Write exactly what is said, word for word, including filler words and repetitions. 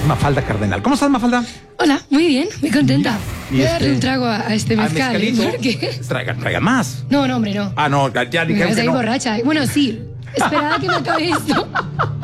Mafalda Cardenal. ¿Cómo estás, Mafalda? Hola, muy bien, muy contenta. Y Voy a este- darle un trago a, a este ¿Al mezcal. ¿eh? mezcalito? ¿Por qué? Traigan, traigan más. No, no, hombre, no. Ah, no, ya Me dijeron vas que a ir no. borracha. Bueno, sí. Esperad a que me acabe esto.